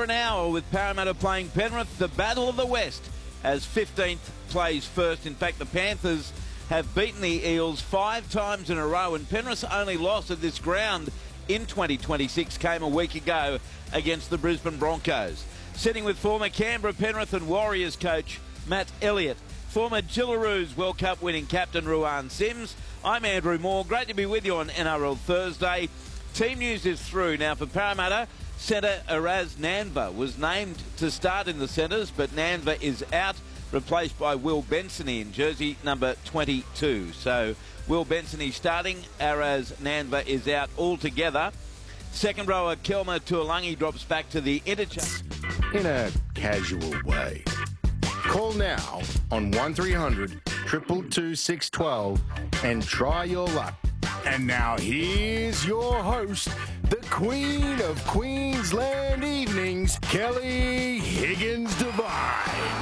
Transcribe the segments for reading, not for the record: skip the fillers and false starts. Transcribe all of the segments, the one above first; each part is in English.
For an hour with Parramatta playing Penrith, the Battle of the West, as 15th plays first. In fact, the Panthers have beaten the Eels 5 times in a row, and Penrith's only loss at this ground in 2026 came a week ago against the Brisbane Broncos. Sitting with former Canberra, Penrith and Warriors coach Matt Elliott, former Jillaroos World Cup winning captain Ruan Sims. I'm Andrew Moore. Great to be with you on NRL Thursday. Team news is through. Now for Parramatta, centre Araz Nanva was named to start in the centres, but Nanva is out, replaced by Will Bensoni in jersey number 22. So Will Bensoni starting, Araz Nanva is out altogether. Second rower Kelma Tuolangi drops back to the interchange. In a casual way. Call now on 1300 222 612 and try your luck. And now here's your host, the Queen of Queensland Evenings, Kelly Higgins Devine.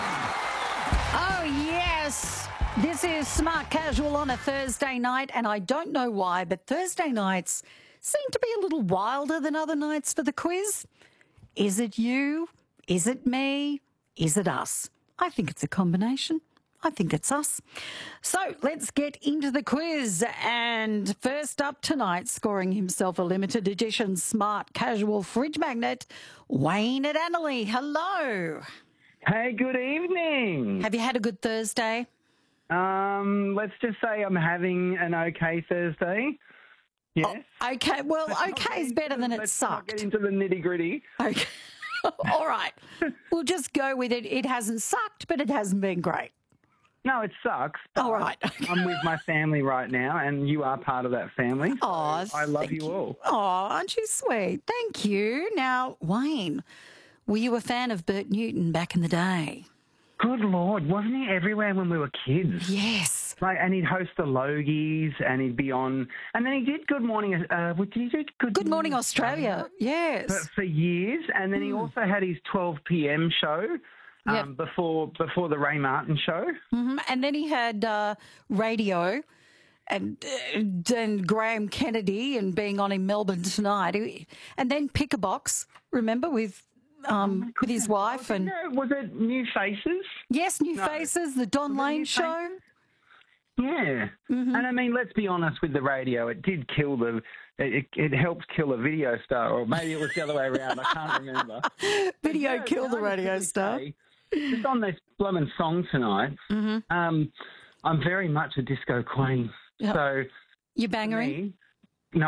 Oh, yes. This is Smart Casual on a Thursday night, and I don't know why, but Thursday nights seem to be a little wilder than other nights for the quiz. Is it you? Is it me? Is it us? I think it's a combination. I think it's us. So let's get into the quiz. And first up tonight, scoring himself a limited edition Smart Casual fridge magnet, Wayne at Annerley. Hello. Hey, good evening. Have you had a good Thursday? Let's just say I'm having an okay Thursday. Yes. Oh, okay. Well, okay is better than it Let's sucked. not get into the nitty-gritty. Okay. All right. We'll just go with it. It hasn't sucked, but it hasn't been great. No, it sucks. But All right. I'm with my family right now, and you are part of that family. So Oh, I love you all. Oh, aren't you sweet? Thank you. Now, Wayne, were you a fan of Bert Newton back in the day? Good Lord, wasn't he everywhere when we were kids? Yes. And he'd host the Logies, and he'd be on, and then he did Good Morning. Did he do Good Morning Australia. Yes. for years, and then he also had his 12 p.m. show. Yep. Before the Ray Martin show. Mm-hmm. And then he had radio and Graham Kennedy and being on in Melbourne Tonight. And then Pick a Box, remember, with his wife. And Was it New Faces? yes, New Faces, the Don Lane New show. Yeah. Mm-hmm. And I mean, let's be honest with the radio. It did kill it helped kill a video star, or maybe it was the other way around. I can't remember. Video killed the radio star. Just on this blooming song tonight, I'm very much a disco queen. Yep. So You're bangering? no,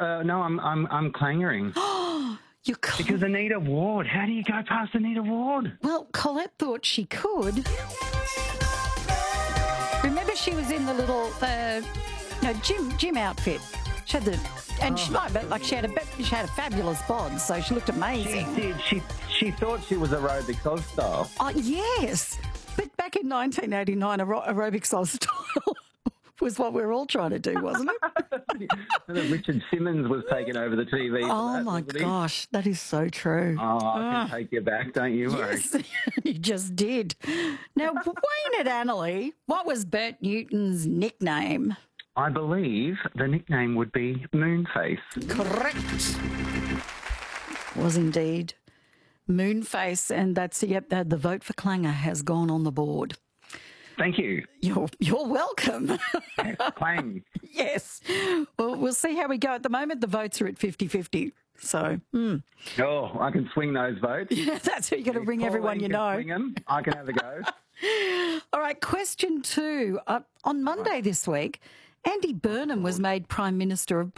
I'm clangering. You're Because Anita Ward, how do you go past Anita Ward? Well, Colette thought she could. Remember, she was in the little gym outfit. She had the she had a fabulous bod, so she looked amazing. She did. She thought she was aerobics Oz style. Oh yes, but back in 1989, aerobics Oz style was what we were all trying to do, wasn't it? Richard Simmons was taking over the TV. Oh my gosh, that is so true. Oh, I can take you back, don't you worry. Yes, you just did. Now, Wayne at Annerley, what was Bert Newton's nickname? I believe the nickname would be Moonface. Correct. Was indeed Moonface, and that's the vote for Clanger has gone on the board. Thank you. You're welcome. Clang. Yes. Well, we'll see how we go. At the moment, the votes are at 50-50. So, Oh, I can swing those votes. that's who you're going to ring everyone you know. Swing 'em. I can have a go. All right, question 2. On Monday this week, Andy Burnham was made Prime Minister of